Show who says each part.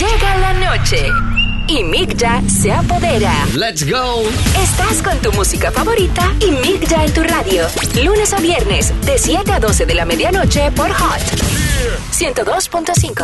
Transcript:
Speaker 1: Llega la noche y Migya se apodera.
Speaker 2: Let's go.
Speaker 1: Estás con tu música favorita y Migya en tu radio. Lunes a viernes, de 7 a 12 de la medianoche por Hot 102.5.